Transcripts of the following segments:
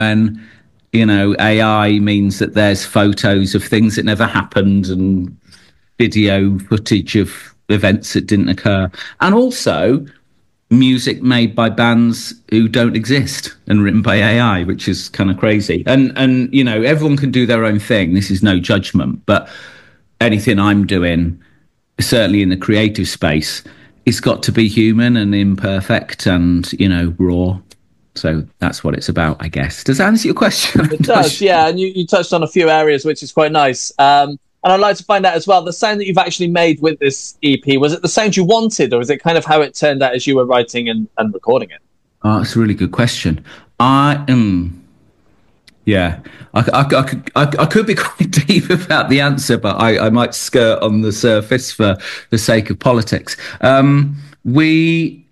And, AI means that there's photos of things that never happened and video footage of events that didn't occur. And also music made by bands who don't exist and written by AI, which is kind of crazy. And everyone can do their own thing. This is no judgment, but anything I'm doing, certainly in the creative space, it's got to be human and imperfect and, raw. So that's what it's about, I guess. Does that answer your question? It does, yeah. And you touched on a few areas, which is quite nice. And I'd like to find out as well, the sound that you've actually made with this EP, was it the sound you wanted, or is it kind of how it turned out as you were writing and recording it? Oh, that's a really good question. I am. Yeah, I could be quite deep about the answer, but I might skirt on the surface for the sake of politics. We,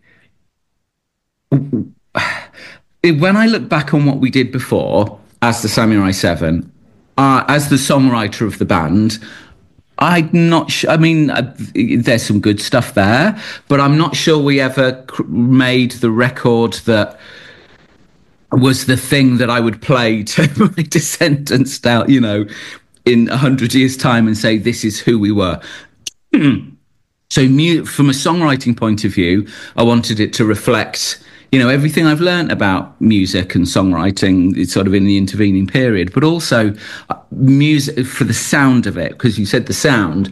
when I look back on what we did before as the Samurai Seven, as the songwriter of the band, I'm not sure. I mean, there's some good stuff there, but I'm not sure we ever made the record that was the thing that I would play to my descendants down, in 100 years' time and say, this is who we were. So from a songwriting point of view, I wanted it to reflect, everything I've learned about music and songwriting. It's sort of in the intervening period, but also music for the sound of it, because you said the sound.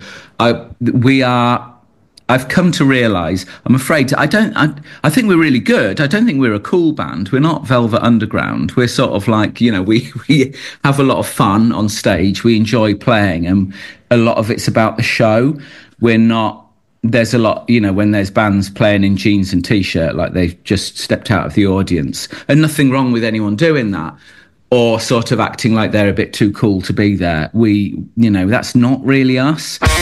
I've come to realise, I'm afraid, I think we're really good. I don't think we're a cool band. We're not Velvet Underground. We're sort of like, we have a lot of fun on stage. We enjoy playing, and a lot of it's about the show. We're not, there's a lot, when there's bands playing in jeans and t-shirt, like they've just stepped out of the audience, and nothing wrong with anyone doing that, or sort of acting like they're a bit too cool to be there. That's not really us.